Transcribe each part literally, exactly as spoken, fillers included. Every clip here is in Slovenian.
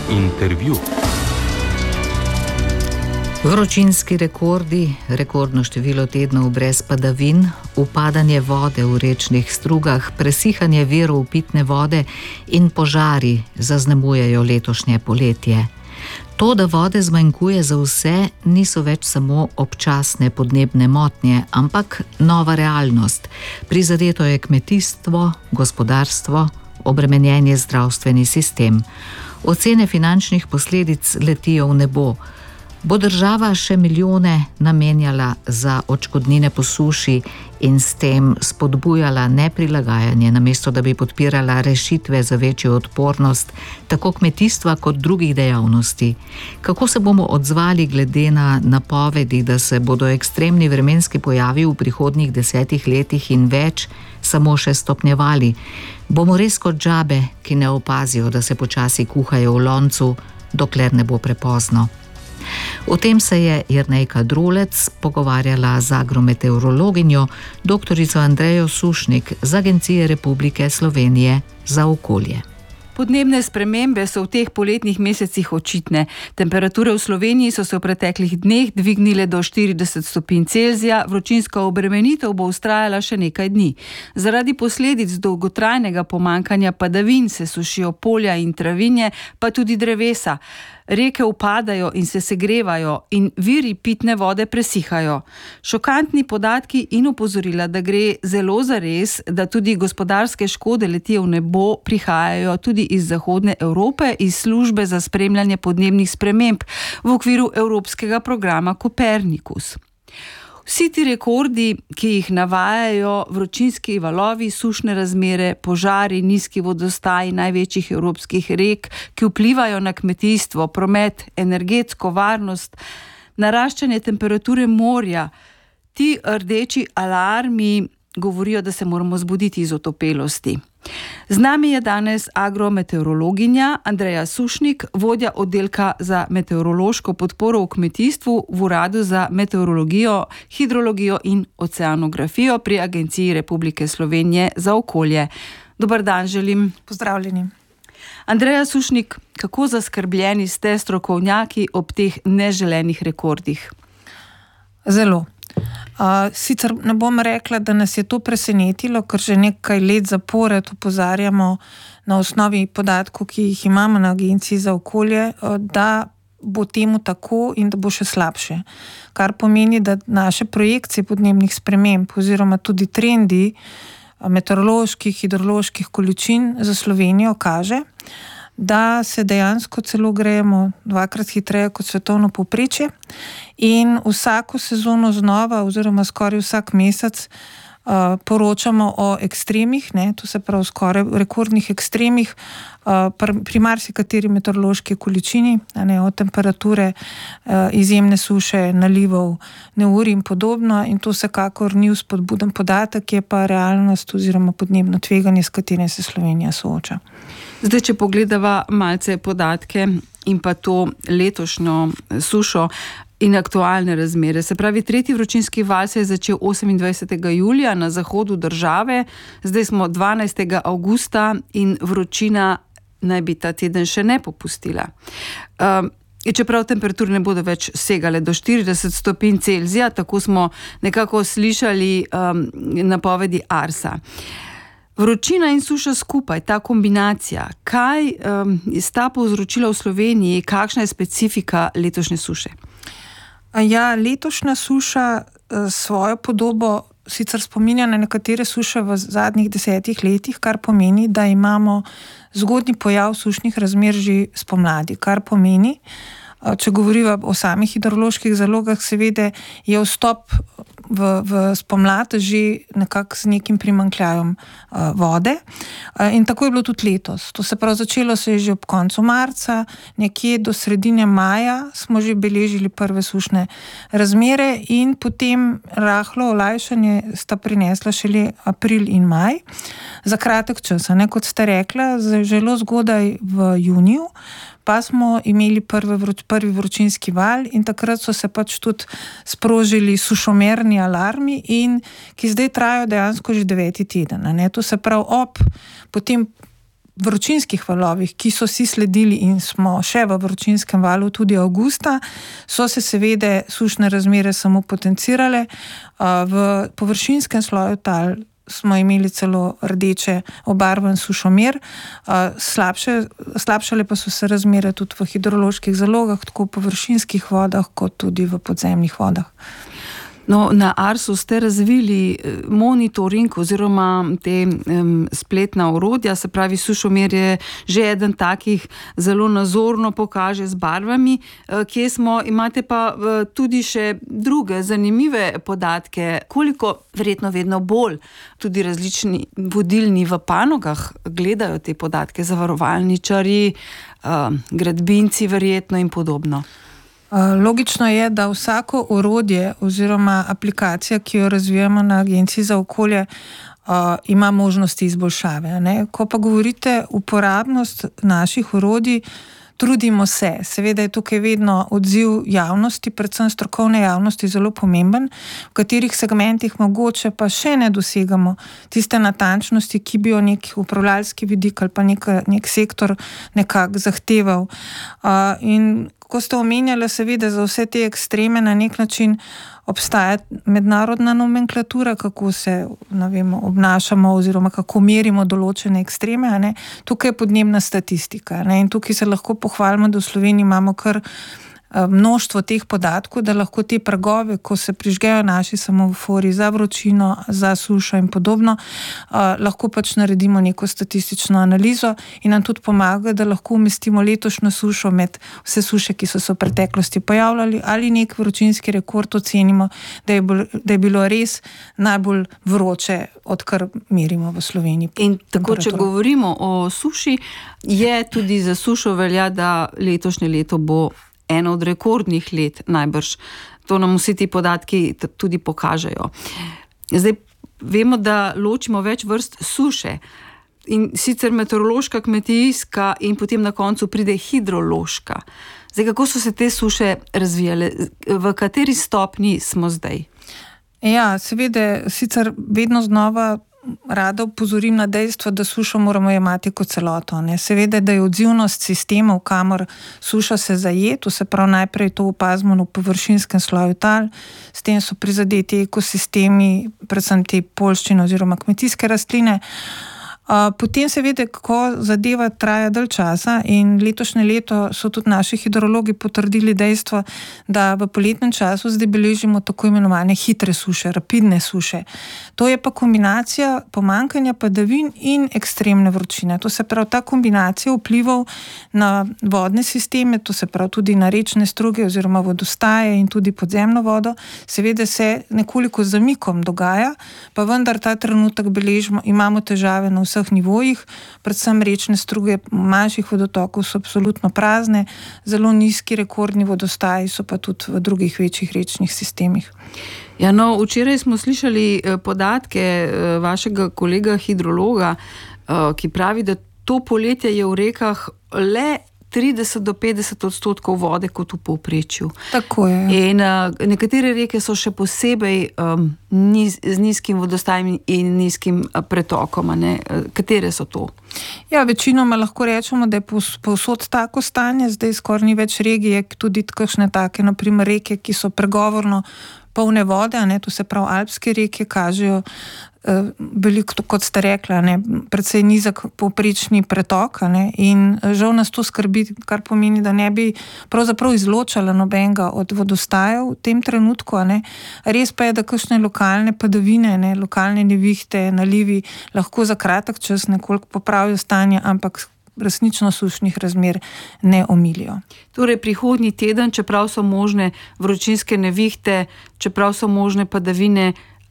Intervju. Vročinski rekordi, rekordno število tednov brez padavin, upadanje vode v rečnih strugah, presihanje virov pitne vode in požari zaznamujejo letošnje poletje. To, da vode zmanjkuje za vse, niso več samo občasne podnebne motnje, ampak nova realnost. Prizadeto je kmetijstvo, gospodarstvo, obremenjen je zdravstveni sistem. Ocene finančnih posledic letijo v nebo. Bo država še milijone namenjala za odškodnine po suši in s tem spodbujala neprilagajanje, namesto da bi podpirala rešitve za večjo odpornost tako kmetijstva kot drugih dejavnosti? Kako se bomo odzvali glede na napovedi, da se bodo ekstremni vremenski pojavi v prihodnjih desetih letih in več samo še stopnjevali? Bomo res kot žabe, ki ne opazijo, da se počasi kuhajo v loncu, dokler ne bo prepozno? O tem se je Jernejka Drolec pogovarjala z agrometeorologinjo doktorico Andrejo Sušnik z Agencije Republike Slovenije za okolje. Podnebne spremembe so v teh poletnih mesecih očitne. Temperature v Sloveniji so se v preteklih dneh dvignile do štirideset stopinj Celzija, vročinska obremenitev bo vztrajala še nekaj dni. Zaradi posledic dolgotrajnega pomanjkanja padavin se sušijo polja in travinje, pa tudi drevesa. Reke upadajo in se segrevajo in viri pitne vode presihajo. Šokantni podatki in opozorila, da gre zelo zares, da tudi gospodarske škode letijo v nebo, prihajajo tudi iz Zahodne Evrope, iz službe za spremljanje podnebnih sprememb v okviru evropskega programa Kopernikus. Vsi ti rekordi, ki jih navajajo, vročinski valovi, sušne razmere, požari, nizki vodostaji največjih evropskih rek, ki vplivajo na kmetijstvo, promet, energetsko varnost, naraščanje temperature morja, ti rdeči alarmi govorijo, da se moramo zbuditi iz otopelosti. Z nami je danes agrometeorologinja Andreja Sušnik, vodja oddelka za meteorološko podporo v kmetijstvu v Uradu za meteorologijo, hidrologijo in oceanografijo pri Agenciji Republike Slovenije za okolje. Dober dan želim. Pozdravljeni. Andreja Sušnik, kako zaskrbljeni ste strokovnjaki ob teh neželenih rekordih? Zelo. Uh, sicer ne bom rekla, da nas je to presenetilo, ker že nekaj let zapored opozarjamo na osnovi podatkov, ki jih imamo na Agenciji za okolje, da bo temu tako in da bo še slabše. Kar pomeni, da naše projekcije podnebnih sprememb oziroma tudi trendi meteoroloških, hidroloških količin za Slovenijo kaže, da se dejansko celo grejemo dvakrat hitreje kot svetovno povprečje in vsako sezono znova oziroma skoraj vsak mesec uh, poročamo o ekstremih, ne, to se pravi skoraj rekordnih ekstremih uh, pri marsikateri meteorološki količini, ne, od temperature, uh, izjemne suše, nalivov, neurij in podobno, in to vsekakor ni vzpodbuden podatek, je pa realnost oziroma podnebno tveganje, s katerim se Slovenija sooča. Zdaj, če pogledava malce podatke in pa to letošnjo sušo in aktualne razmere. Se pravi, tretji vročinski val se je začel osemindvajsetega julija na zahodu države, zdaj smo dvanajstega avgusta in vročina naj bi ta teden še ne popustila. Um, Čeprav temperature ne bodo več segale do štirideset stopinj Celzija, tako smo nekako slišali um, napovedi Arsa. Vročina in suša skupaj, ta kombinacija, kaj um, sta povzročila v Sloveniji, kakšna je specifika letošnje suše? Ja, letošnja suša svojo podobo sicer spominja na nekatere suše v zadnjih desetih letih, kar pomeni, da imamo zgodnji pojav sušnih razmer že spomladi, kar pomeni, če govoriva o samih hidroloških zalogah, seveda je vstop v, v spomlad že nekako z nekim primanjkljajem uh, vode. Uh, in tako je bilo tudi letos. To se pravi, začelo se je že ob koncu marca, nekje do sredine maja smo že beležili prve sušne razmere in potem rahlo olajšanje sta prinesla šele april in maj. Za kratek čas, ne, kot ste rekla, zelo zgodaj v juniju, pa smo imeli prvi, vroč, prvi vročinski val in takrat so se pač tudi sprožili sušomerni alarmi, in ki zdaj trajajo dejansko že deveti teden. Ne? To se pravi, ob potem vročinskih valovih, ki so si sledili in smo še v vročinskem valu tudi avgusta, so se seveda sušne razmere samo potencirale. V površinskem sloju tal smo imeli celo rdeče obarvan sušomer, slabše, slabšale pa so se razmere tudi v hidroloških zalogah, tako v površinskih vodah, kot tudi v podzemnih vodah. No, na Arsu ste razvili monitoring oziroma te um, spletna orodja, se pravi sušomer je že eden takih, zelo nazorno pokaže z barvami, kje smo, imate pa tudi še druge zanimive podatke, koliko verjetno vedno bolj tudi različni vodilni v panogah gledajo te podatke, zavarovalničarji, uh, gradbinci verjetno in podobno. Logično je, da vsako orodje oziroma aplikacija, ki jo razvijamo na Agenciji za okolje, ima možnosti izboljšave. Ne? Ko pa govorite uporabnost naših orodij, trudimo se. Seveda je tukaj vedno odziv javnosti, predvsem strokovne javnosti, zelo pomemben, v katerih segmentih mogoče pa še ne dosegamo tiste natančnosti, ki bi jo nek upravljalski vidik ali pa nek, nek sektor nekako zahteval. In ko ste omenjali, seveda za vse te ekstreme na nek način obstaja mednarodna nomenklatura, kako se, ne vem, obnašamo oziroma kako merimo določene ekstreme, a ne? Tukaj je podnebna statistika, ne? In tukaj se lahko pohvalimo, da v Sloveniji imamo kar mnoštvo teh podatkov, da lahko te pragove, ko se prižgejo naši semafori za vročino, za sušo in podobno, lahko pač naredimo neko statistično analizo in nam tudi pomaga, da lahko umestimo letošnjo sušo med vse suše, ki so se v preteklosti pojavljali, ali nek vročinski rekord ocenimo, da je, bil, da je bilo res najbolj vroče, odkar merimo v Sloveniji. In tako, če govorimo o suši, je tudi za sušo velja, da letošnje leto bo eno od rekordnih let najbrž. To nam vsi ti podatki tudi pokažejo. Zdaj, vemo, da ločimo več vrst suše in sicer meteorološka, kmetijska in potem na koncu pride hidrološka. Zdaj, kako so se te suše razvijale? V kateri stopnji smo zdaj? Ja, seveda, sicer vedno znova rada opozorim na dejstvo, da sušo moramo jemati kot celoto. Ne? Seveda, da je odzivnost sistemov, kamor suša se zaje, to se pravi najprej to opazimo v površinskem sloju tal, s tem so prizadeti ekosistemi, predvsem te poljščine oziroma kmetijske rastline. Potem seveda, ko zadeva traja dalj časa in letošnje leto so tudi naši hidrologi potrdili dejstvo, da v poletnem času zdaj beležimo tako imenovane hitre suše, rapidne suše. To je pa kombinacija pomanjkanja padavin in ekstremne vročine. To se pravi, ta kombinacija vplival na vodne sisteme, to se pravi tudi na rečne struge oziroma vodostaje in tudi podzemno vodo, seveda se nekoliko zamikom dogaja, pa vendar ta trenutek beležimo, imamo težave na vseh nivojih, predvsem rečne struge manjših vodotokov so absolutno prazne, zelo nizki rekordni vodostaji so pa tudi v drugih večjih rečnih sistemih. Ja, no, včeraj smo slišali podatke vašega kolega hidrologa, ki pravi, da to poletje je v rekah le trideset do petdeset odstotkov vode kot v povprečju. Tako je. In uh, nekatere reke so še posebej um, niz, z nizkim vodostajem in nizkim uh, pretokom. Ne? Katere so to? Ja, večinoma lahko rečemo, da je povsod tako stanje, zdaj skoraj ni več regije, tudi kakšne take, naprimer reke, ki so pregovorno polne vode, ne, to se pravi alpske reke, kažejo uh, veliko, kot ste rekla, ne, predvsej nizek povprečni pretok, ne, in žal nas to skrbi, kar pomeni, da ne bi pravzaprav izločala nobenega od vodostajev v tem trenutku, ne. Res pa je, da kakšne lokalne padavine, ne, lokalne nevihte, nalivi lahko za kratek čas nekoliko popravijo stanje, ampak resnično sušnih razmer ne omilijo. Torej, prihodnji teden, čeprav so možne vročinske nevihte, čeprav so možne padavine,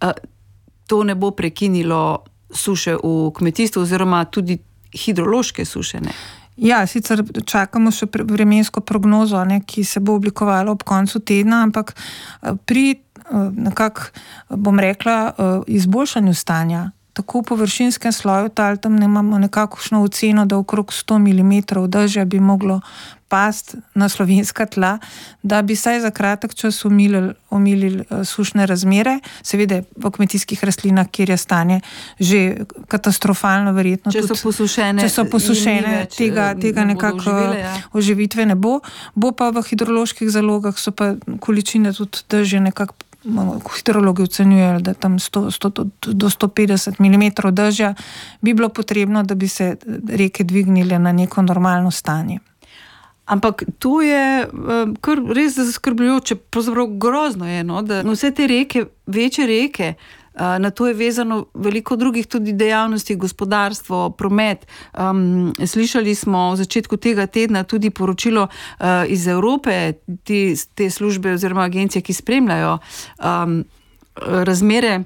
to ne bo prekinilo suše v kmetijstvu oziroma tudi hidrološke suše, ne? Ja, sicer čakamo še vremensko prognozo, ne, ki se bo oblikovala ob koncu tedna, ampak pri nekako, bom rekla, izboljšanju stanja tako v površinskem sloju tal, tam ne imamo nekakšno oceno, da okrog sto milimetrov dežja bi moglo past na slovenska tla, da bi saj za kratek čas omilili, omilili sušne razmere, seveda v kmetijskih rastlinah, kjer je stanje že katastrofalno verjetno. Če so tudi, posušene, če so posušene več, tega, tega ne nekako oživile, ja. oživitve ne bo. Bo pa v hidroloških zalogah so pa količine tudi dežja nekako, hidrologi ocenjujejo, da tam sto, sto do sto petdeset milimetrov dežja bi bilo potrebno, da bi se reke dvignile na neko normalno stanje. Ampak to je kar res zaskrbljujoče, pravzaprav grozno je, no, da vse te reke, večje reke, na to je vezano veliko drugih tudi dejavnosti, gospodarstvo, promet. Um, slišali smo v začetku tega tedna tudi poročilo uh, iz Evrope, te, te službe oziroma agencije, ki spremljajo um, razmere,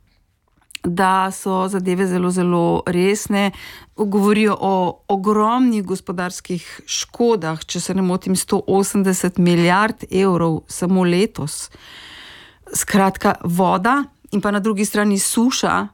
da so zadeve zelo, zelo resne. Govorijo o ogromnih gospodarskih škodah, če se ne motim, sto osemdeset milijard evrov samo letos. Skratka, voda in pa na drugi strani suša,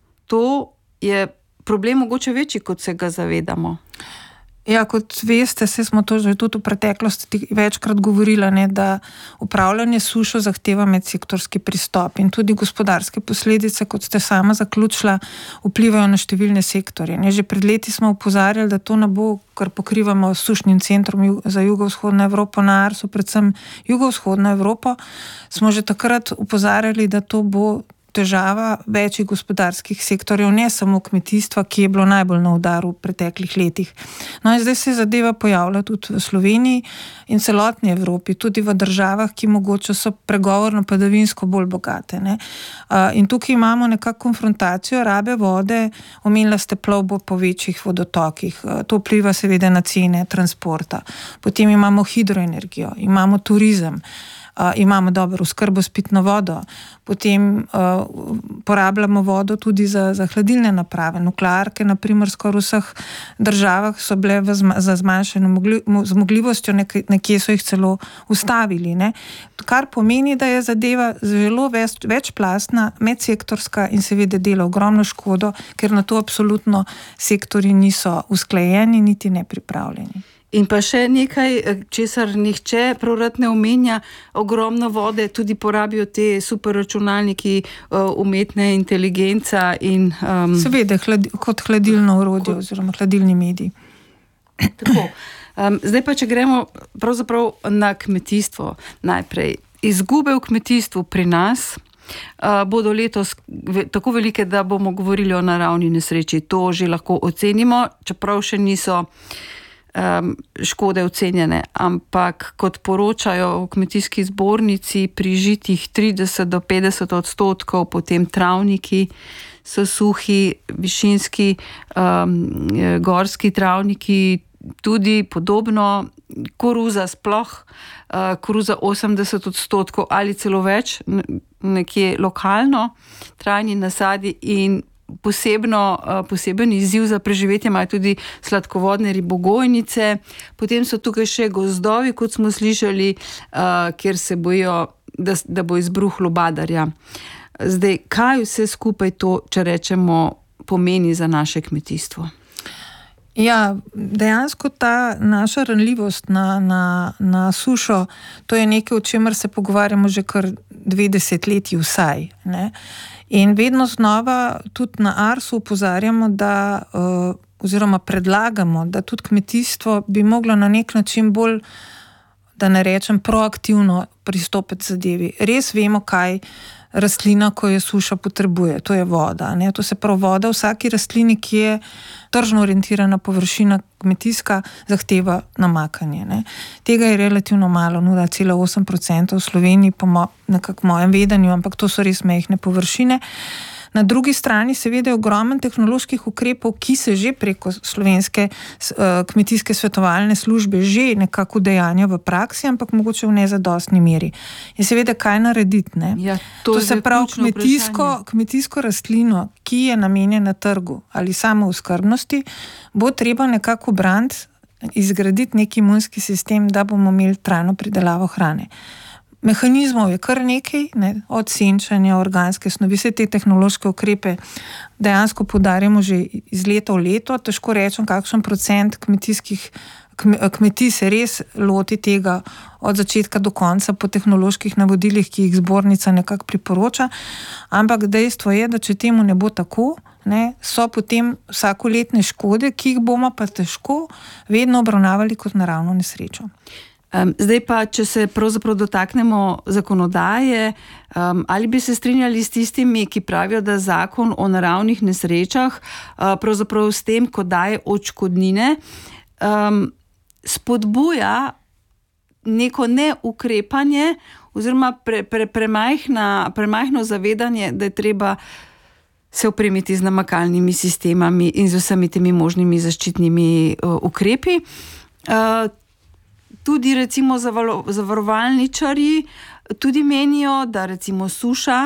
to je problem mogoče večji, kot se ga zavedamo. Ja, kot veste, se smo to že tudi v preteklosti večkrat govorili, ne, da upravljanje sušo zahteva medsektorski pristop in tudi gospodarske posledice, kot ste sama zaključila, vplivajo na številne sektorje. Ne, že pred leti smo opozarjali, da to ne bo, kar pokrivamo s sušnim centrom za jugovzhodno Evropo na Arsu, predvsem jugovzhodno Evropo, smo že takrat opozarjali, da to bo težava večjih gospodarskih sektorjev, ne samo kmetijstva, ki je bilo najbolj na udaru v preteklih letih. No in zdaj se zadeva pojavlja tudi v Sloveniji in celotni Evropi, tudi v državah, ki mogoče so pregovorno padavinsko bolj bogate. Ne. In tukaj imamo nekako konfrontacijo rabe vode, omenila ste plovbo po večjih vodotokih, to vpliva seveda na cene transporta. Potem imamo hidroenergijo, imamo turizem, Uh, imamo dobro oskrbo s pitno vodo, potem uh, porabljamo vodo tudi za, za hladilne naprave. Nuklearke, na primer, skoraj v vseh državah so bile v zma, za zmanjšeno mogli, zmogljivostjo, nekje, nekje so jih celo ustavili. Ne? Kar pomeni, da je zadeva zelo več, večplastna, medsektorska in seveda dela ogromno škodo, ker na to absolutno sektorji niso usklajeni, niti nepripravljeni. In pa še nekaj, česar nihče prav ne omenja, ogromno vode tudi porabijo te superračunalniki, umetne inteligenca in... Um, Seveda, hladi, kot hladilno orodje kot, oziroma hladilni medij. Tako. Um, zdaj pa, če gremo pravzaprav na kmetijstvo najprej. Izgube v kmetijstvu pri nas uh, bodo letos ve, tako velike, da bomo govorili o naravni nesreči. To že lahko ocenimo, čeprav še niso Um, škode ocenjene, ampak kot poročajo v kmetijski zbornici, pri žitih trideset do petdeset odstotkov, potem travniki so suhi, višinski, um, gorski travniki tudi podobno, koruza sploh, uh, koruza osemdeset odstotkov ali celo več, nekje lokalno, trajni nasadi in Posebno, poseben izziv za preživetje imajo tudi sladkovodne ribogojnice, potem so tukaj še gozdovi, kot smo slišali, kjer se bojijo, da, da bo izbruh lubadarja. Zdaj, kaj vse skupaj to, če rečemo, pomeni za naše kmetijstvo? Ja, dejansko ta naša ranljivost na, na, na sušo, to je nekaj, o čemer se pogovarjamo že kar dve desetletji vsaj, ne? In vedno znova tudi na Arsu opozarjamo, da, uh, oziroma predlagamo, da tudi kmetijstvo bi moglo na nek način bolj, da ne rečem, proaktivno pristopiti zadevi. Res vemo, kaj rastlina, ko je suša, potrebuje. To je voda. Ne? To se pravi voda vsaki rastlini, ki je tržno orientirana površina kmetijska, zahteva namakanje. Ne? Tega je relativno malo, nula cela osem procenta v Sloveniji, po mo, nekak mojem vedenju, ampak to so res majhne površine. Na drugi strani seveda je ogromen tehnoloških ukrepov, ki se že preko slovenske uh, kmetijske svetovalne službe že nekako dejanja v praksi, ampak mogoče v nezadostni meri. In seveda, kaj narediti? Ne? Ja, to, to se pravi kmetijsko, kmetijsko rastlino, ki je namenjena trgu ali samo oskrbnosti, bo treba nekako braniti, izgraditi neki imunski sistem, da bomo imeli trajno pridelavo hrane. Mehanizmov je kar nekaj, ne, od senčanja, organske snovi, vse te tehnološke ukrepe dejansko poudarjamo že iz leta v leto. Težko rečem, kakšen procent kmetijskih kmetij se res loti tega od začetka do konca po tehnoloških navodilih, ki jih zbornica nekako priporoča, ampak dejstvo je, da če temu ne bo tako, ne, so potem vsakoletne škode, ki jih bomo pa težko vedno obravnavali kot naravno nesrečo. Um, zdaj pa, če se pravzaprav dotaknemo zakonodaje, um, ali bi se strinjali s tistimi, ki pravijo, da zakon o naravnih nesrečah uh, pravzaprav s tem, ko daje odškodnine, um, spodbuja neko neukrepanje oziroma pre, pre, premajhna, premajhno zavedanje, da je treba se opremiti z namakalnimi sistemami in z vsemi temi možnimi zaščitnimi uh, ukrepi. Uh, tudi recimo zavarovalničarji tudi menijo, da recimo suša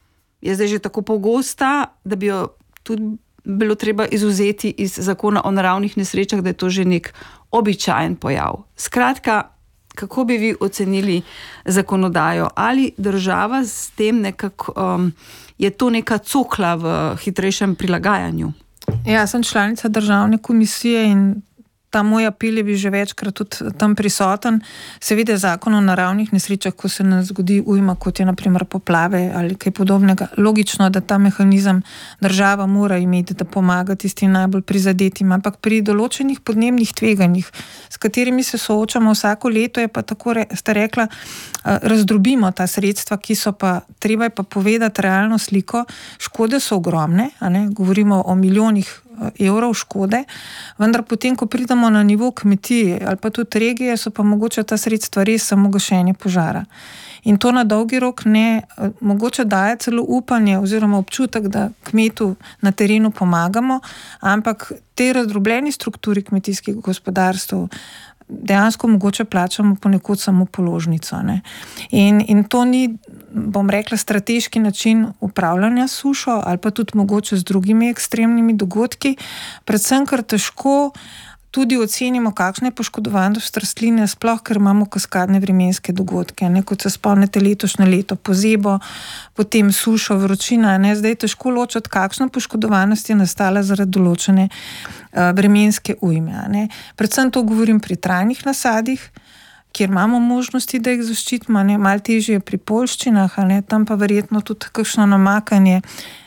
je zdaj že tako pogosta, da bi jo tudi bilo treba izuzeti iz zakona o naravnih nesrečah, da je to že nek običajen pojav. Skratka, kako bi vi ocenili zakonodajo? Ali država s tem nekako, um, je to neka cokla v hitrejšem prilagajanju? Ja, sem članica državne komisije in ta moj apel je bil že večkrat tudi tam prisoten. Seveda zakon o naravnih nesrečah, ko se nam zgodi ujma, kot je na primer poplave ali kaj podobnega, logično, da ta mehanizem država mora imeti, da pomaga tistim najbolj prizadetim, ampak pri določenih podnebnih tveganjih, s katerimi se soočamo vsako leto, je pa tako, sta rekla, razdrobimo ta sredstva, ki so pa, treba je pa povedati realno sliko, škode so ogromne, a ne, govorimo o milijonih evrov škode, vendar potem, ko pridemo na nivo kmetije ali pa tudi regije, so pa mogoče ta sredstva res samo gašenje požara. In to na dolgi rok ne, mogoče daje celo upanje oziroma občutek, da kmetu na terenu pomagamo, ampak te razdrobljeni strukturi kmetijskih gospodarstv dejansko mogoče plačamo ponekod samo položnico. Ne? In, in to ni, bom rekla, strateški način upravljanja sušo ali pa tudi mogoče z drugimi ekstremnimi dogodki, predvsem ker težko tudi ocenimo, kakšna je poškodovanost rastline, sploh ker imamo kaskadne vremenske dogodke, ne? Kot se spomnite letošnje leto, pozebo, potem sušo, vročina, ne? Zdaj je težko ločiti, kakšna poškodovanost je nastala zaradi določene uh, vremenske ujme. Ne? Predvsem to govorim pri trajnih nasadih, kjer imamo možnosti, da jih zaščitimo, ne? Malo težje pri poljščinah, ne? Tam pa verjetno tudi kakšno namakanje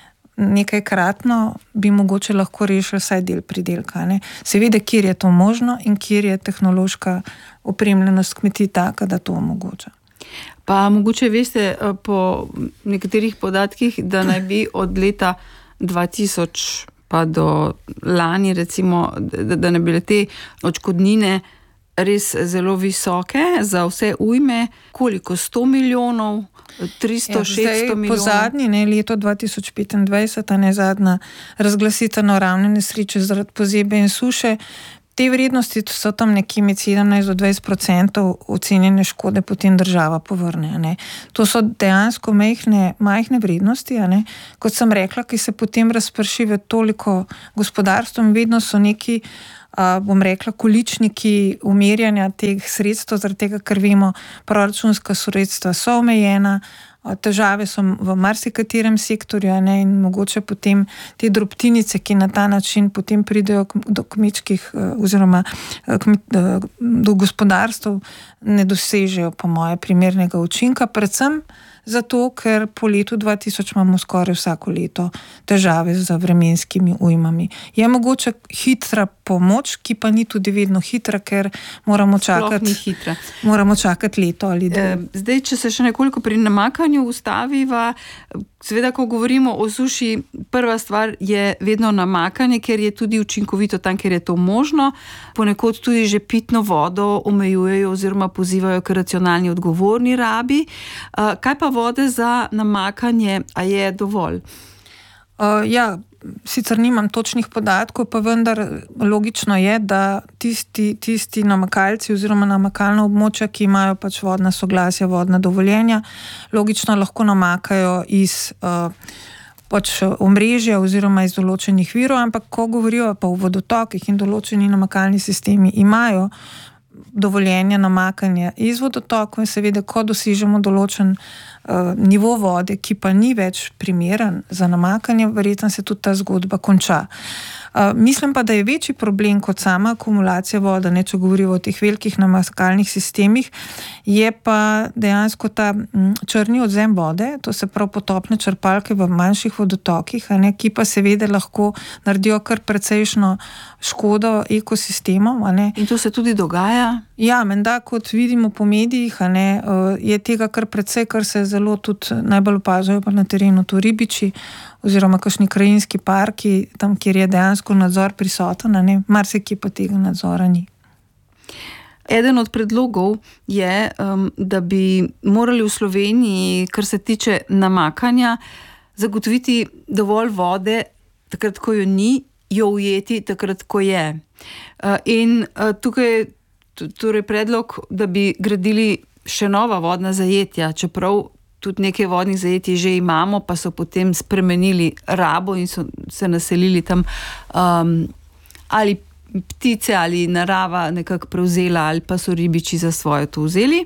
nekajkratno bi mogoče lahko rešili vsaj del pridelka. Ne? Seveda, kjer je to možno in kjer je tehnološka opremljenost kmetij taka, da to omogoča. Pa mogoče veste po nekaterih podatkih, da naj bi od leta dva tisoč pa do lani recimo, da, da ne bile te odškodnine res zelo visoke za vse ujme, koliko, sto milijonov, tristo, šeststo milijonov. Po zadnji, ne, leto dva tisoč petindvajset, a ne zadnja razglasitev naravne nesreče zaradi pozebe in suše, te vrednosti so tam nekje med sedemnajst do dvajset procentov ocenjene škode potem država povrne. Ne. To so dejansko majhne, majhne vrednosti, a ne. Kot sem rekla, ki se potem razprši v toliko gospodarstvom, vedno so neki, Uh, bom rekla, količniki umerjanja teh sredstev, zaradi tega, ker vemo, proračunska sredstva so omejena, uh, težave so v marsikaterem sektorju, ne, in mogoče potem te drobtinice, ki na ta način potem pridejo do kmečkih uh, oziroma uh, kmet, uh, do gospodarstv, ne dosežejo po moje primernega učinka, predvsem zato, ker po letu dva tisoč imamo skoraj vsako leto težave z vremenskimi ujmami. Je mogoče hitra pomoč, ki pa ni tudi vedno hitra, ker moramo čakati, moramo čakati leto ali dve. Zdaj, če se še nekoliko pri namakanju ustaviva, seveda, ko govorimo o suši, prva stvar je vedno namakanje, ker je tudi učinkovito tam, ker je to možno. Ponekod tudi že pitno vodo omejujejo oziroma pozivajo k racionalni odgovorni rabi. Kaj pa vode za namakanje, a je dovolj? Uh, ja, sicer nimam točnih podatkov, pa vendar logično je, da tisti, tisti namakalci oziroma namakalna območja, ki imajo pač vodna soglasja, vodna dovoljenja, logično lahko namakajo iz uh, pač omrežja oziroma iz določenih virov, ampak ko govorijo pa o vodotokih in določeni namakalni sistemi imajo dovoljenja namakanja iz vodotokov in seveda, ko dosežemo določen uh, nivo vode, ki pa ni več primeren za namakanje, verjetno se tudi ta zgodba konča. Uh, mislim pa, da je večji problem kot sama akumulacija vode, ne, če govorimo o teh velikih namakalnih sistemih, je pa dejansko ta m, črni odzem vode, to se prav potopne črpalke v manjših vodotokih, a ne, ki pa seveda lahko naredijo kar precejšno škodo ekosistemom. A ne. In to se tudi dogaja? Ja, menda, kot vidimo po medijih, a ne, je tega kar precej, kar se zelo tudi najbolj opažajo pa na terenu, to ribiči oziroma kakšni krajinski parki, tam, kjer je dejansko nadzor prisoten, a ne, marsikje pa tega nadzora ni. Eden od predlogov je, um, da bi morali v Sloveniji, kar se tiče namakanja, zagotoviti dovolj vode, takrat, ko jo ni, jo ujeti takrat, ko je. Uh, in uh, tukaj je torej predlog, da bi gradili še nova vodna zajetja, čeprav tudi nekaj vodnih zajetij že imamo, pa so potem spremenili rabo in so se naselili tam um, ali ptice ali narava nekako prevzela ali pa so ribiči za svoje to vzeli.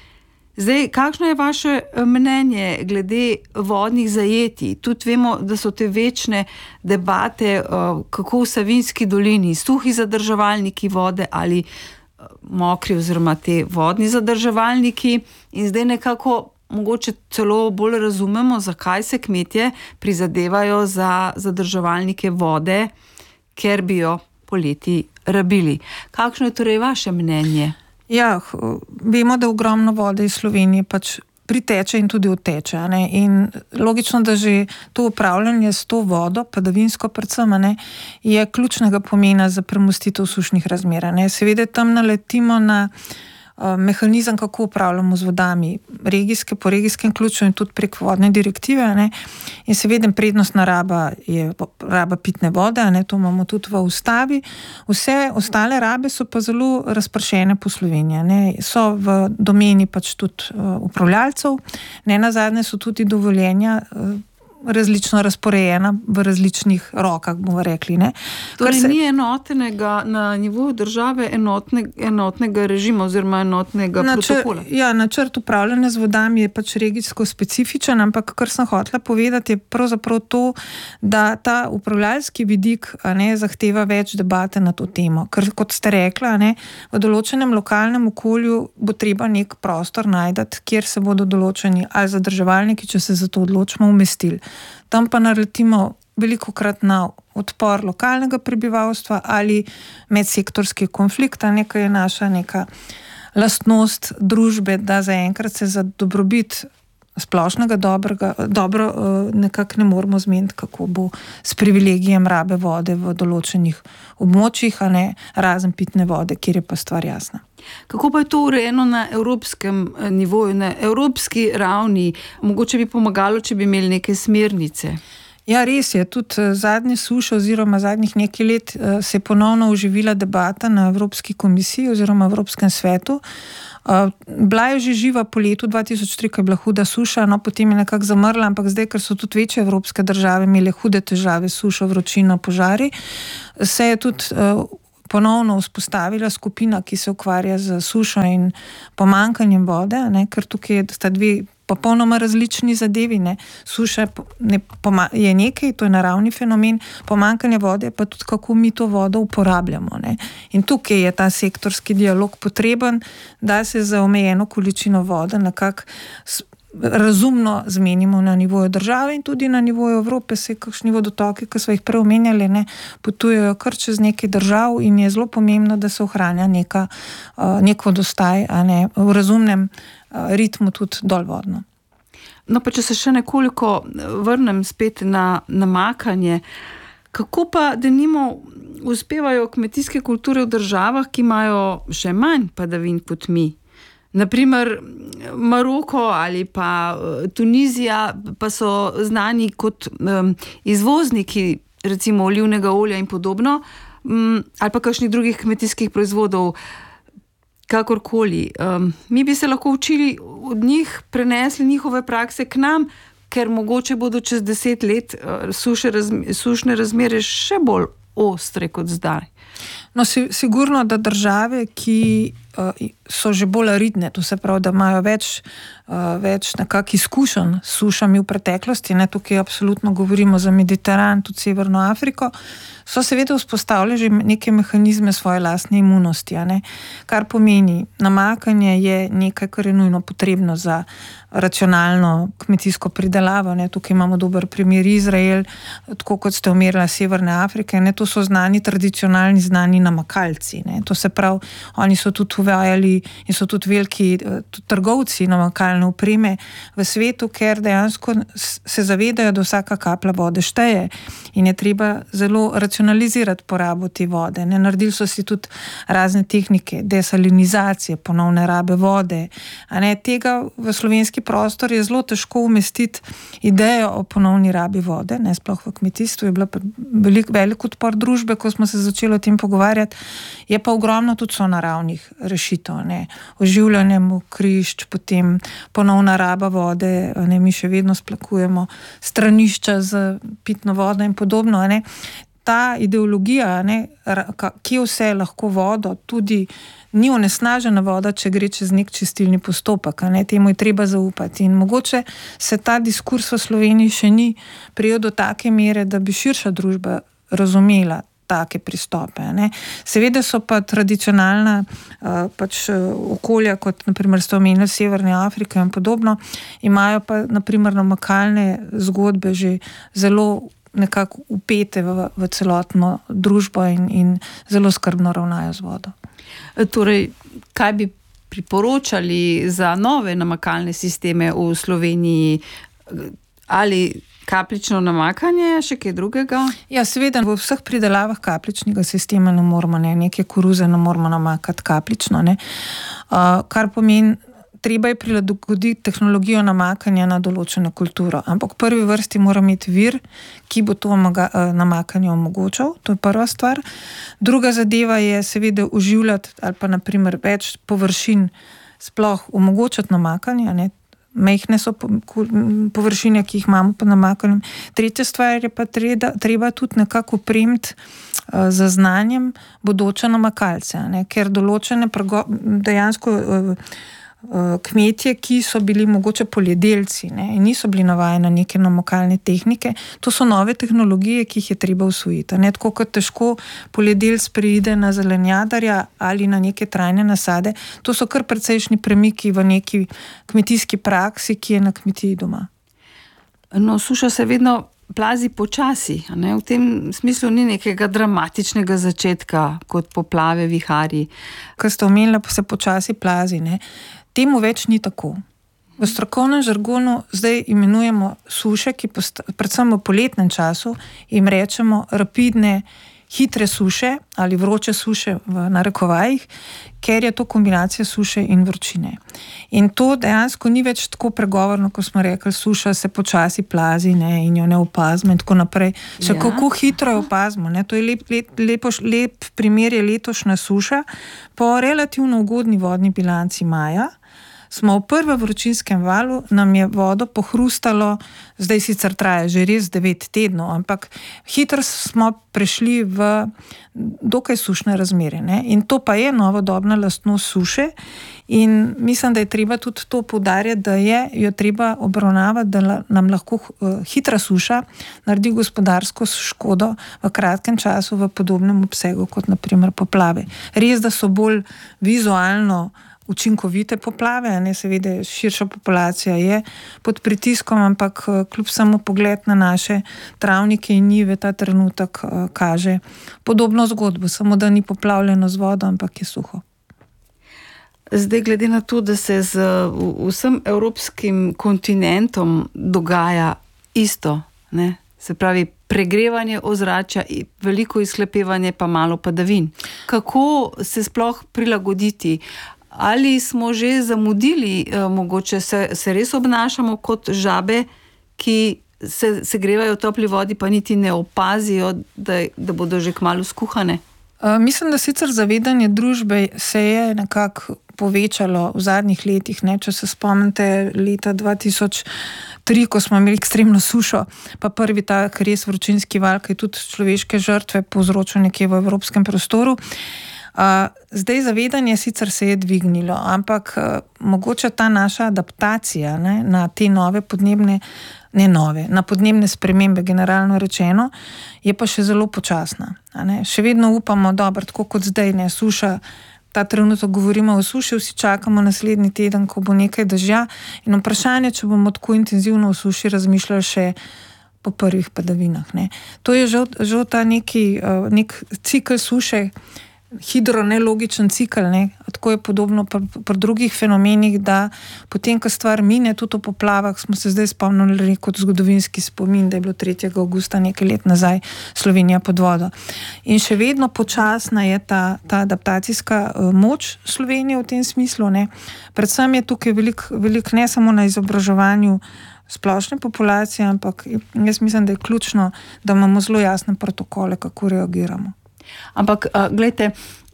Zdaj, kakšno je vaše mnenje glede vodnih zajetij? Tudi vemo, da so te večne debate, uh, kako v Savinjski dolini, suhi zadrževalniki vode ali uh, mokri oziroma te vodni zadrževalniki, in zdaj nekako mogoče celo bolj razumemo, zakaj se kmetje prizadevajo za zadrževalnike vode, ker bi jo poleti rabili. Kakšno je torej vaše mnenje? Ja, vemo, da ogromno vode iz Slovenije pač priteče in tudi odteče. A ne? In logično, da že to upravljanje s to vodo, padavinsko predvsem, a ne, je ključnega pomena za premostitev sušnih razmer. A ne? Seveda tam naletimo na mehanizem, kako upravljamo z vodami, regijske, po regijskem ključu in tudi prek vodne direktive, ne? In seveda prednostna raba je raba pitne vode, ne? To imamo tudi v ustavi. Vse ostale rabe so pa zelo razpršene po Sloveniji, ne? So v domeni pač tudi uh, upravljalcev, ne nazadnje so tudi dovoljenja uh, različno razporejena v različnih rokah, bomo rekli. Ne? Torej se... ni enotnega na nivoju države enotne, enotnega režima oziroma enotnega načr, protokola. Ja, načrt upravljanja z vodami je pač regijsko specifičen, ampak kar sem hotela povedati je pravzaprav to, da ta upravljalski vidik, a ne, zahteva več debate na to temo. Ker kot ste rekla, a ne, v določenem lokalnem okolju bo treba nek prostor najdati, kjer se bodo določeni ali zadrževalniki, če se za to odločimo, umestili. Tam pa naletimo velikokrat na odpor lokalnega prebivalstva ali medsektorski konflikt, a nekaj je naša neka lastnost družbe, da zaenkrat se za dobrobit splošnega dobrega, dobro nekako ne moramo zmeniti, kako bo s privilegijem rabe vode v določenih območjih, a ne razen pitne vode, kjer je pa stvar jasna. Kako pa je to urejeno na evropskem nivoju, na evropski ravni? Mogoče bi pomagalo, če bi imeli neke smernice. Ja, res je. Tudi zadnje suše oziroma zadnjih nekaj let se je ponovno oživila debata na Evropski komisiji oziroma Evropskem svetu. Bila je že živa po letu dva tisoč tri, ko je bila huda suša, no potem je nekako zamrla, ampak zdaj, ker so tudi večje evropske države imele hude težave, sušo, vročino, požari, se je tudi ponovno vzpostavila skupina, ki se ukvarja z sušo in pomanjkanjem vode, ne, ker tukaj sta dve popolnoma različni zadevi. Ne. Suša ne, poma, je nekaj, to je naravni fenomen, pomanjkanje vode pa tudi, kako mi to vodo uporabljamo. Ne. In tukaj je ta sektorski dialog potreben, da se za omejeno količino vode nekako razumno zmenimo na nivoju države in tudi na nivoju Evrope. Se kakšni vodotoki, ki so jih prej omenjali, ne, potujejo kar čez nekaj držav in je zelo pomembno, da se ohranja neka, nek vodostaj, a ne, v razumnem ritmu tudi dolvodno. No pa če se še nekoliko vrnem spet na namakanje, kako pa denimo uspevajo kmetijske kulture v državah, ki imajo še manj padavin kot mi? Naprimer Maroko ali pa Tunizija pa so znani kot um, izvozniki recimo olivnega olja in podobno, um, ali pa kakšnih drugih kmetijskih proizvodov, kakorkoli. Um, mi bi se lahko učili od njih, prenesli njihove prakse k nam, ker mogoče bodo čez deset let uh, suše razme, sušne razmere še bolj ostre kot zdaj. No, sigurno, da države, ki so že bolj aridne, to se pravi, da imajo več, več nekak izkušenj s sušami v preteklosti, ne, tukaj absolutno govorimo za Mediteran, tudi Severno Afriko, so seveda vzpostavili že neke mehanizme svoje lastne imunosti, ne, kar pomeni, namakanje je nekaj, kar je nujno potrebno za racionalno kmetijsko pridelavo, ne, tukaj imamo dober primer Izrael, tako kot ste omerila Severne Afrike, ne, to so znani, tradicionalni znani namakalci, ne, to se pravi, oni so tudi uvajali in so tudi veliki tudi trgovci namakalne opreme v svetu, ker dejansko se zavedajo, da vsaka kaplja vode šteje in je treba zelo racionalizirati porabo te vode, ne, naredili so si tudi razne tehnike desalinizacije, ponovne rabe vode, a ne, tega v slovenski prostor je zelo težko umestiti idejo o ponovni rabi vode, ne, sploh v kmetijstvu je bila velik, velik odpor družbe, ko smo se začeli o tem pogovarjati, je pa ogromno tudi so naravnih rešitev, ne, oživljanje mokrišč, potem ponovna raba vode, ne, mi še vedno splakujemo stranišča z pitno vodo in podobno, ne. Ta ideologija, ne, kje vse lahko vodo, tudi ni onesnažena voda, če gre čez nek čistilni postopek, ne, temu je treba zaupati in mogoče se ta diskurs v Sloveniji še ni prijel do take mere, da bi širša družba razumela take pristope, ne. Seveda so pa tradicionalna uh, pač okolja, kot naprimer ste omenili Severne Afrike in podobno, imajo pa naprimer namakalne zgodbe že zelo nekako upete v, v celotno družbo in, in zelo skrbno ravnajo z vodo. Torej, kaj bi priporočali za nove namakalne sisteme v Sloveniji? Ali kapljično namakanje, še kaj drugega? Ja, seveda, v vseh pridelavah kapljičnega sistema ne moramo, ne, neke koruze ne moramo namakati kapljično, ne. Uh, kar pomeni, treba je prilagoditi tehnologijo namakanja na določeno kulturo, ampak v prvi vrsti mora imeti vir, ki bo to namakanje omogočal, to je prva stvar. Druga zadeva je seveda oživljati ali pa naprimer več površin sploh omogočati namakanje, ne, mehne so površine, ki jih imamo po namakanju. Tretja stvar je pa treba, treba tudi nekako opremiti uh, za znanjem bodoče namakalce, ne, ker določene prego, dejansko uh, kmetje, ki so bili mogoče poljedelci, ne, in niso bili navajeni na neke namakalne tehnike, to so nove tehnologije, ki jih je treba usvojiti. Ne, tako kot težko poljedelc preide na zelenjadarja ali na neke trajne nasade, to so kar precejšnji premiki v neki kmetijski praksi, ki je na kmetiji doma. No, suša se vedno plazi počasi, ne? V tem smislu ni nekega dramatičnega začetka, kot poplave, viharji. Kar ste omenili, pa se počasi plazi, ne? Temu več ni tako. V strokovnem žargonu zdaj imenujemo suše, ki posta, predvsem v poletnem času, jim rečemo rapidne, hitre suše ali vroče suše v narekovajih, ker je to kombinacija suše in vročine. In to dejansko ni več tako pregovorno, ko smo rekli, suša se počasi plazi, ne, in jo ne opazimo in tako naprej. Še ja. Kako hitro jo opazimo, ne, to je lep, lep, lepo, lep primer je letošnja suša. Po relativno ugodni vodni bilanci maja smo v prvem vročinskem valu, nam je vodo pohrustalo, zdaj sicer traja že res devet tednov, ampak hitro smo prešli v dokaj sušne razmere, ne? In to pa je novodobna lastnost suše in mislim, da je treba tudi to poudarjati, da je jo treba obravnavati, da nam lahko hitra suša naredi gospodarsko škodo v kratkem času v podobnem obsegu kot naprimer poplave. Res, da so bolj vizualno učinkovite poplave, ne, seveda širša populacija je pod pritiskom, ampak kljub samo pogled na naše travnike in njive ta trenutek kaže podobno zgodbo, samo da ni poplavljeno z vodo, ampak je suho. Zdaj, glede na to, da se z vsem evropskim kontinentom dogaja isto, ne, se pravi pregrevanje ozračja, veliko izhlepevanje pa malo padavin. Kako se sploh prilagoditi? Ali smo že zamudili, mogoče se, se res obnašamo kot žabe, ki se, se grevajo v topli vodi, pa niti ne opazijo, da, da bodo že kmalu skuhane? Uh, mislim, da sicer zavedanje družbe se je nekako povečalo v zadnjih letih, ne? Če se spomnite leta dva tisoč tri, ko smo imeli ekstremno sušo, pa prvi tak res vročinski val, ki je tudi človeške žrtve povzročil nekje v evropskem prostoru. Uh, zdaj zavedanje sicer se je dvignilo, ampak uh, mogoče ta naša adaptacija, ne, na te nove podnebne, ne nove, na podnebne spremembe generalno rečeno, je pa še zelo počasna. Ne. Še vedno upamo, dobro, tako kot zdaj, ne, suša, ta trenutek govorimo o suši, vsi čakamo naslednji teden, ko bo nekaj dežja, in vprašanje, če bomo tako intenzivno o suši razmišljali še po prvih padavinah. Ne. To je žal, žal ta neki, uh, nek cikl suše, hidronelogičen cikl, ne. Tako je podobno pri, pri drugih fenomenih, da potem, ko stvar mine, tudi o poplavah, smo se zdaj spomnili kot zgodovinski spomin, da je bilo tretjega avgusta nekaj let nazaj Slovenija pod vodo. In še vedno počasna je ta, ta adaptacijska uh, moč Slovenije v tem smislu, ne. Predvsem je tukaj velik, velik ne samo na izobraževanju splošne populacije, ampak jaz mislim, da je ključno, da imamo zelo jasne protokole, kako reagiramo. Ampak, gledajte,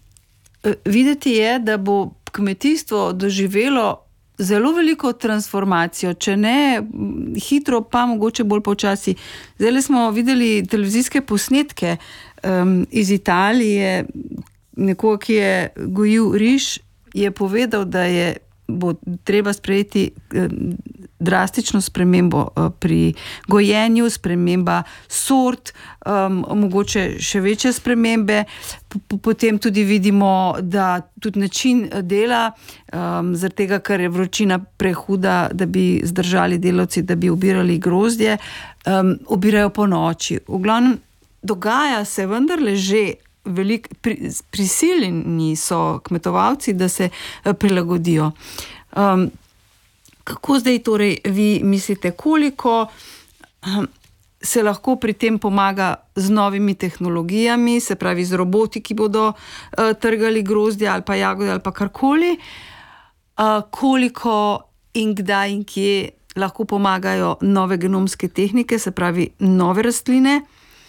videti je, da bo kmetijstvo doživelo zelo veliko transformacijo, če ne hitro, pa mogoče bolj počasi. Zdaj smo videli televizijske posnetke um, iz Italije, nekoga, ki je gojil riž, je povedal, da je bo treba sprejeti drastično spremembo pri gojenju, sprememba sort, um, mogoče še večje spremembe. Potem tudi vidimo, da tudi način dela, um, zaradi tega, ker je vročina prehuda, da bi zdržali delavci, da bi obirali grozdje, um, obirajo po noči. V glavnem, dogaja se vendarle že Velik, pri, prisiljeni so kmetovalci, da se prilagodijo. Um, kako zdaj torej vi mislite, koliko um, se lahko pri tem pomaga z novimi tehnologijami, se pravi z roboti, ki bodo uh, trgali grozdje ali pa jagode ali pa karkoli, uh, koliko in kdaj in kje lahko pomagajo nove genomske tehnike, se pravi nove rastline,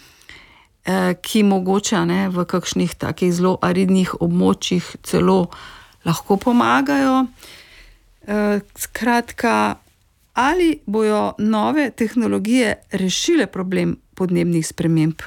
ki mogoče ne, v kakšnih takih zelo aridnih območjih celo lahko pomagajo. Skratka, ali bojo nove tehnologije rešile problem podnebnih sprememb?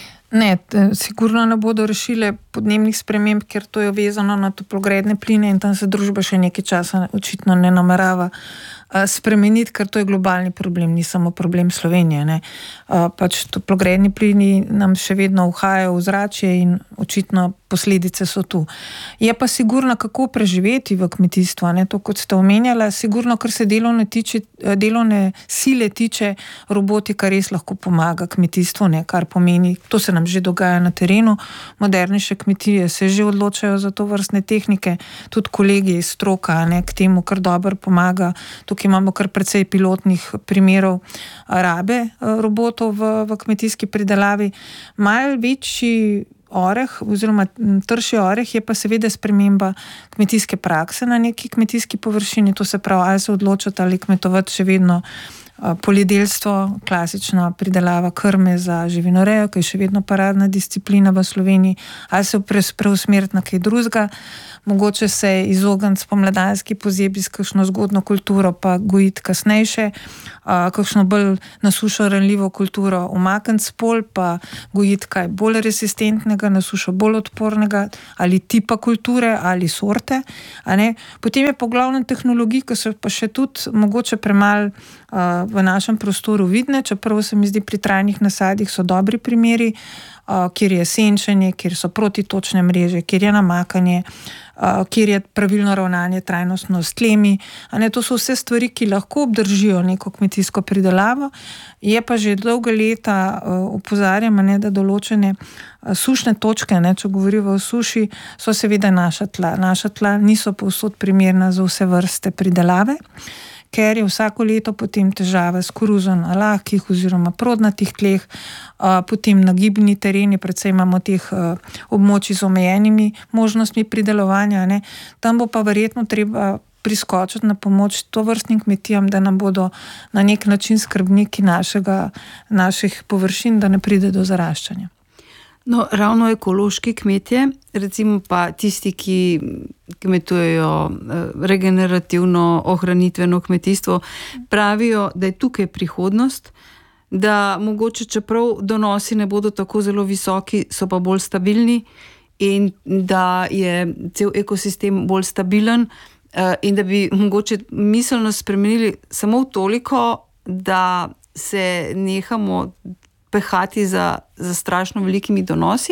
Ne, sigurno ne bodo rešile podnebnih sprememb, ker to je vezano na toplogredne pline in tam se družba še nekaj časa očitno ne namerava spremeniti, ker to je globalni problem, ni samo problem Slovenije. Ne. Pač toplogredni plini nam še vedno uhajajo v zračje in očitno posledice so tu. Je pa sigurno, kako preživeti v kmetijstvu, ne, to kot ste omenjala, sigurno, kar se delovne, tiče, delovne sile tiče, robotika res lahko pomaga kmetijstvu, ne, kar pomeni, to se nam že dogaja na terenu, modernejše kmetije se že odločajo za to vrstne tehnike, tudi kolegi iz stroka, ne, k temu kar dobro pomaga. Tukaj imamo kar precej pilotnih primerov rabe robotov v, v kmetijski pridelavi. Malo večji oreh oziroma trši oreh je pa seveda sprememba kmetijske prakse na neki kmetijski površini, to se pravi, ali se odločati ali kmetovati še vedno poljedelstvo, klasična pridelava krme za živinorejo, ki je še vedno paradna disciplina v Sloveniji, ali se preusmeriti na kaj drugega, mogoče se izogniti spomladanski pozebi s kakšno zgodno kulturo, pa gojiti kasnejše, kakšno bolj na sušo ranljivo kulturo umakniti s polj, pa gojiti kaj bolj resistentnega, na sušo bolj odpornega, ali tipa kulture, ali sorte. A ne? Potem je po glavnem tehnologij, ki so pa še tudi mogoče premalo v našem prostoru vidne, čeprav se mi zdi pri trajnih nasadih so dobri primeri, kjer je senčenje, kjer so protitočne mreže, kjer je namakanje, kjer je pravilno ravnanje trajnostno s tlemi. A ne, to so vse stvari, ki lahko obdržijo neko kmetijsko pridelavo. Je pa že dolga leta opozarjamo, ne, da določene sušne točke, ne, če govorimo o suši, so seveda naša tla. Naša tla niso povsod primerna za vse vrste pridelave, ker je vsako leto potem težava s koruzo na lahkih oziroma prodnatih tleh, potem nagibni tereni, predvsem imamo teh območij z omejenimi možnostmi pridelovanja, ne. Tam bo pa verjetno treba priskočiti na pomoč tovrstnim kmetijam, da nam bodo na nek način skrbniki našega, naših površin, da ne pride do zaraščanja. No, ravno ekološki kmetje, recimo pa tisti, ki kmetujejo regenerativno, ohranitveno kmetijstvo, pravijo, da je tukaj prihodnost, da mogoče čeprav donosi ne bodo tako zelo visoki, so pa bolj stabilni in da je cel ekosistem bolj stabilen in da bi mogoče miselnost spremenili samo toliko, da se nehamo pehati za, za strašno velikimi donosi,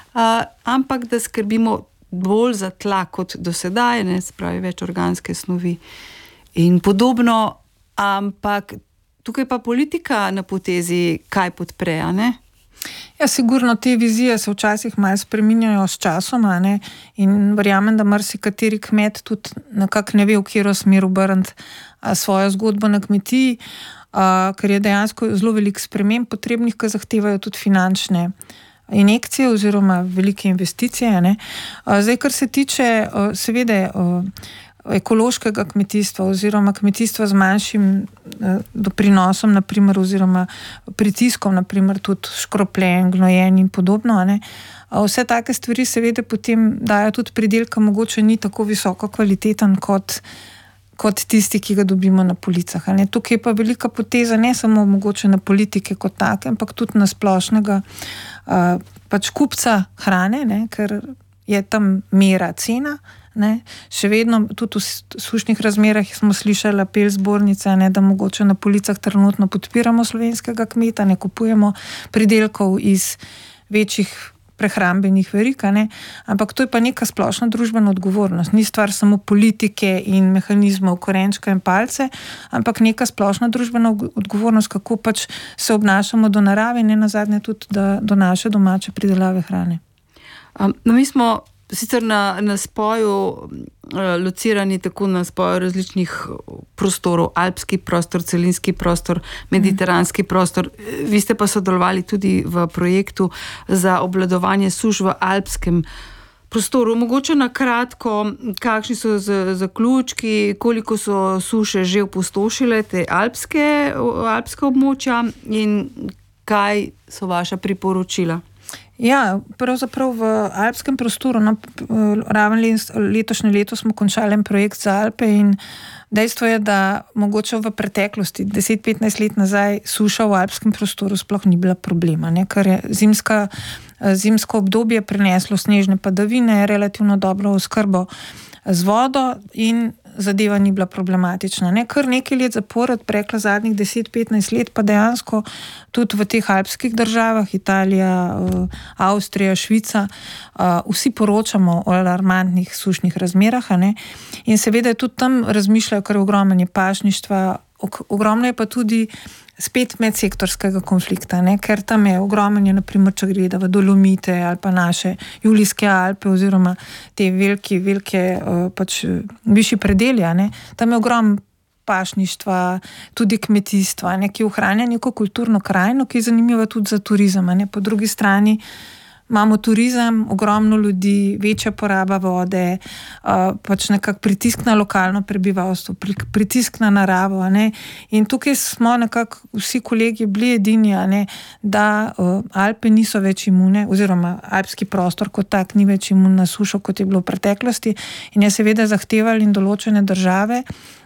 ampak da skrbimo bolj za tla kot do sedaj, ne, spravi več organske snovi in podobno, ampak tukaj pa politika na potezi kaj podpre, a ne? Ja, sigurno te vizije se včasih malo spreminjajo s časom, a ne? In verjamem, da marsikateri kmet tudi nekako ne ve, v katero smer obrniti svojo zgodbo na kmetiji, a, ker je dejansko zelo veliko sprememb potrebnih, ki zahtevajo tudi finančne injekcije oziroma velike investicije, ne? A, zdaj, kar se tiče seveda ekološkega kmetijstva oziroma kmetijstva z manjšim doprinosom, naprimer, oziroma pritiskom, naprimer tudi škropljen, gnojen in podobno, ne. Vse take stvari seveda potem dajo tudi pridelka, mogoče ni tako visoko kvaliteten kot, kot tisti, ki ga dobimo na policah, ne. Tukaj je pa velika poteza, ne samo mogoče na politike kot take, ampak tudi na splošnega pač kupca hrane, ne, ker je tam mera cena. Ne, še vedno tudi v sušnih razmerah smo slišali apel zbornice, ne, da mogoče na policah trenutno podpiramo slovenskega kmeta, ne kupujemo pridelkov iz večjih prehrambenih verig, ne, ampak to je pa neka splošna družbena odgovornost. Ni stvar samo politike in mehanizmov korenčka in palce, ampak neka splošna družbena odgovornost, kako pač se obnašamo do narave in ne nazadnje tudi do, do naše domače pridelave hrane. Um, no, mi smo sicer na, na spoju locirani tako na spoju različnih prostorov, alpski prostor, celinski prostor, mediteranski prostor. Vi ste pa sodelovali tudi v projektu za obvladovanje suš v alpskem prostoru. Mogoče na kratko, kakšni so zaključki, koliko so suše že opustošile te alpske, alpske območja in kaj so vaša priporočila? Ja, pravzaprav v alpskem prostoru, no, raven letošnje leto smo končali en projekt za Alpe in dejstvo je, da mogoče v preteklosti, deset do petnajst let nazaj, suša v alpskem prostoru sploh ni bila problema, ne, ker je zimska, zimsko obdobje prineslo snežne padavine, relativno dobro oskrbo z vodo in zadeva ni bila problematična. Ne? Kar nekaj let zapored, prekla zadnjih deset do petnajst let, pa dejansko tudi v teh alpskih državah, Italija, Avstrija, Švica, vsi poročamo o alarmantnih sušnih razmerah, ne? In seveda tudi tam razmišljajo, kar je ogromno pašništva, ogromno je pa tudi spet medsektorskega konflikta, ne? Ker tam je ogromno, naprimer, če gre v Dolomite ali pa naše Julijske Alpe oziroma te velike, velike pač višji predeli, ne? Tam je ogromno pašništva, tudi kmetijstva, ne? Ki ohranja neko kulturno krajino, ki je zanimiva tudi za turizem, ne? Po drugi strani imamo turizem, ogromno ljudi, večja poraba vode, pač nekak pritisk na lokalno prebivalstvo, pritisk na naravo, ne? In tukaj smo nekako vsi kolegi bili edini, ne? Da Alpe niso več imune, oziroma alpski prostor kot tak ni več imun na sušo, kot je bilo v preteklosti, in je seveda zahtevali in določene države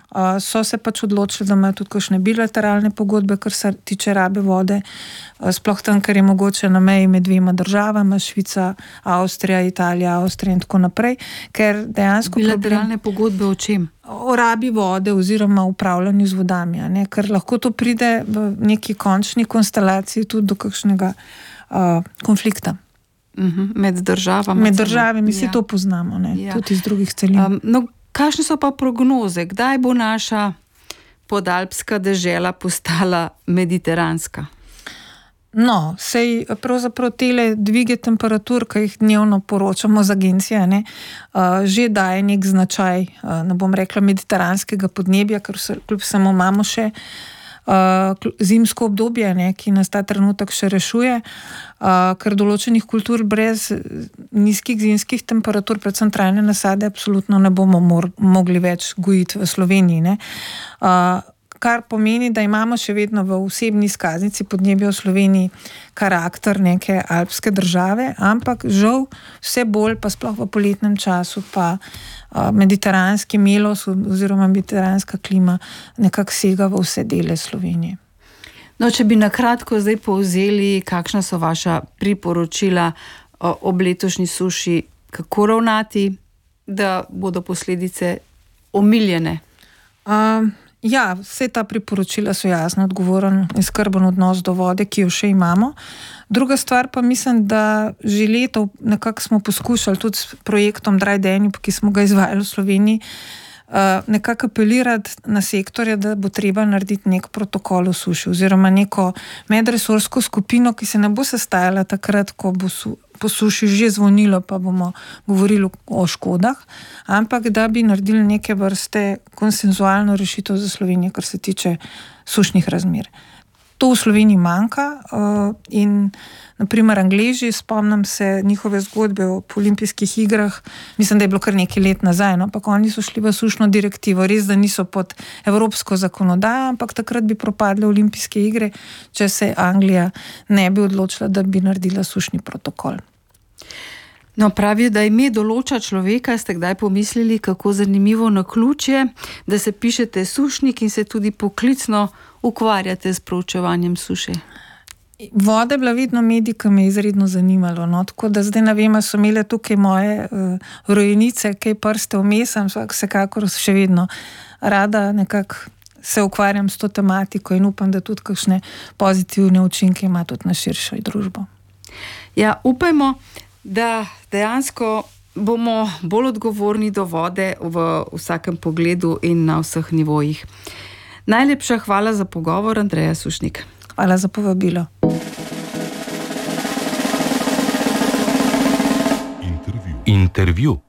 so se pač odločili, da imajo tudi kakšne bilateralne pogodbe, kar se tiče rabe vode, sploh tam, ker je mogoče na meji med dvema državama, Švica, Avstrija, Italija, Avstrija in tako naprej, ker dejansko bilateralne pogodbe o čem? O rabi vode oziroma upravljanju z vodami, ne? Ker lahko to pride v neki končni konstelaciji tudi do kakšnega uh, konflikta. Uh-huh. Med državami. Med državami, mi ja. Si to poznamo, ne? Ja. Tudi iz drugih celin. Um, no, kakšne so pa prognoze? Kdaj bo naša podalpska dežela postala mediteranska? No, sej pravzaprav tele dvige temperatur, ki jih dnevno poročamo z agencije, ne, uh, že daje nek značaj, uh, ne bom rekla mediteranskega podnebja, ker se, kljub samo imamo še uh, zimsko obdobje, ne, ki nas ta trenutek še rešuje, uh, ker določenih kultur brez nizkih zimskih temperatur, predvsem trajne nasade, absolutno ne bomo mor- mogli več gojiti v Sloveniji, ne. Uh, kar pomeni, da imamo še vedno v osebni izkaznici podnebja v Sloveniji karakter neke alpske države, ampak žal vse bolj, pa sploh v poletnem času, pa uh, mediteranski melos oziroma mediteranska klima nekako sega v vse dele Slovenije. No, če bi na kratko zdaj povzeli, kakšna so vaša priporočila ob letošnji suši, kako ravnati, da bodo posledice omiljene? Um, ja, vse ta priporočila so jasno, odgovoren in skrben odnos do vode, ki jo še imamo. Druga stvar pa mislim, da že leto nekako smo poskušali tudi s projektom Dry Danube, ki smo ga izvajali v Sloveniji, nekako apelirati na sektorje, da bo treba narediti nek protokol o suši oziroma neko medresorsko skupino, ki se ne bo sestajala takrat, ko bo su, po suši že zvonilo, pa bomo govorili o škodah, ampak da bi naredili neke vrste konsenzualno rešitev za Slovenijo, kar se tiče sušnih razmer. To v Sloveniji manjka in naprimer Angleži, spomnim se njihove zgodbe o olimpijskih igrah, mislim, da je bilo kar nekaj let nazaj, no, ampak oni so šli v sušno direktivo, res da niso pod evropsko zakonodajo, ampak takrat bi propadle olimpijske igre, če se Anglija ne bi odločila, da bi naredila sušni protokol. No, pravijo, da ime določa človeka. Ste kdaj pomislili, kako zanimivo naključje, da se pišete sušnik in se tudi poklicno ukvarjate s proučevanjem suše? Voda je bila vedno medij, ki me je izredno zanimalo. No? Tako da zdaj ne vem, so imele tukaj moje uh, rojenice, kaj prste vmes, ampak vsekakor še vedno rada nekako se ukvarjam s to tematiko in upam, da tudi kakšne pozitivne učinke ima tudi na širšo družbo. Ja, upajmo, da dejansko bomo bolj odgovorni do vode v vsakem pogledu in na vseh nivojih. Najlepša hvala za pogovor, Andreja Sušnik. Hvala za povabilo. Intervju. Intervju.